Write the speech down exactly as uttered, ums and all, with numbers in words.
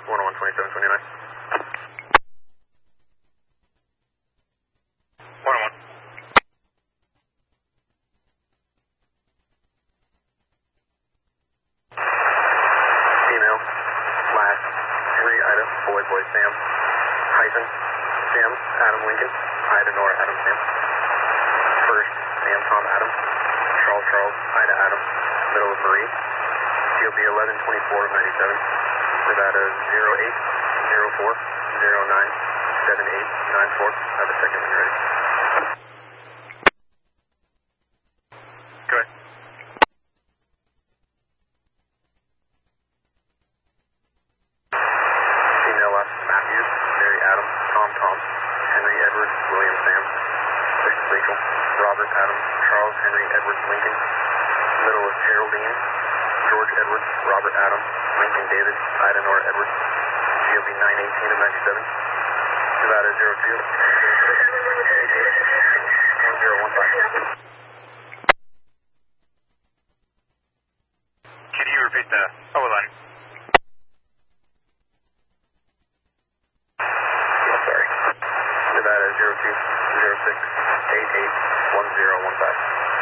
one oh one, twenty-seven twenty-nine. one oh one. Female, last, Henry, Ida, boy, boy, Sam, hyphen, Sam, Adam, Lincoln, Ida, Nora, Adam, Sam. First, Sam, Tom, Adam, Charles, Charles, Ida, Adam, middle of Marie, G O B eleven twenty-four ninety-seven, Nevada zero eight zero four zero nine seven eight nine four. Have a second when you're ready. Go ahead. Female last, Matthews, Mary, Adam, Tom, Tom, Henry, Edward, William, Sam, Rachel, Robert, Adam, Charles, Henry, Edward, Lincoln, middle of Geraldine, George, Edward, Robert, Adam, Lincoln, David, Ida, Nora, Edward, G O B nine eighteen of ninety-seven, Nevada zero two one zero one five. Could you repeat the O line? Yeah, sorry. Nevada zero two zero six eight eight one zero one five.